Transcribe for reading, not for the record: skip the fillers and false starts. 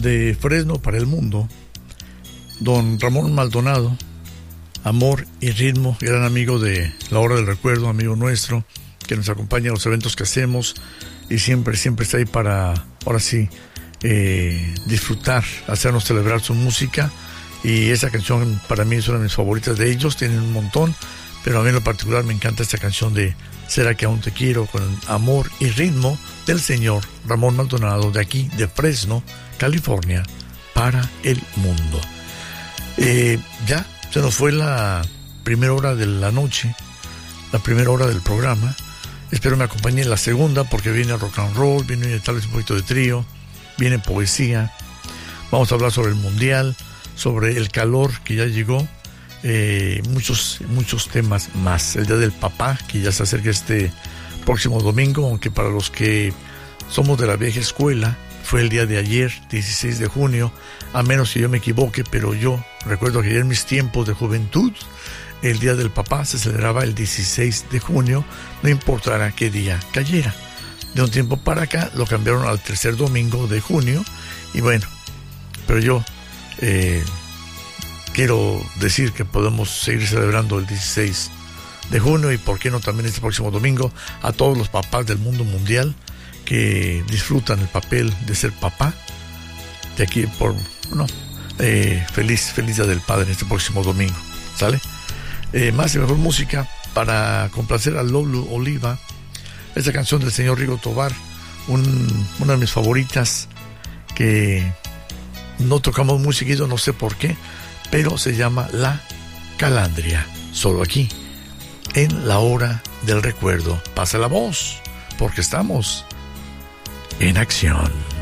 de Fresno para el mundo, don Ramón Maldonado, amor y ritmo, gran amigo de La Hora del Recuerdo, amigo nuestro, que nos acompaña a los eventos que hacemos y siempre está ahí para, ahora sí, disfrutar, hacernos celebrar su música. Y esa canción para mí es una de mis favoritas de ellos, tienen un montón, pero a mí en lo particular me encanta esta canción de Será que aún te quiero, con amor y ritmo del señor Ramón Maldonado, de aquí de Fresno, California, para el mundo. Ya se nos fue la primera hora de la noche, la primera hora del programa. Espero me acompañe en la segunda, porque viene rock and roll, viene tal vez un poquito de trío, viene poesía. Vamos a hablar sobre el mundial, sobre el calor que ya llegó, muchos temas más. El Día del Papá, que ya se acerca este próximo domingo, aunque para los que somos de la vieja escuela fue el día de ayer, 16 de junio, a menos que yo me equivoque, pero yo recuerdo que en mis tiempos de juventud el Día del Papá se celebraba el 16 de junio, no importara qué día cayera. De un tiempo para acá lo cambiaron al tercer domingo de junio, y bueno, pero yo quiero decir que podemos seguir celebrando el 16 de junio y por qué no también este próximo domingo a todos los papás del mundo mundial que disfrutan el papel de ser papá. De aquí feliz Día del Padre este próximo domingo, ¿sale? Más y mejor música para complacer a Lolo Oliva. Esta canción del señor Rigo Tobar, una de mis favoritas, que no tocamos muy seguido, no sé por qué, pero se llama La Calandria, solo aquí en La Hora del Recuerdo. Pasa la voz, porque estamos en acción.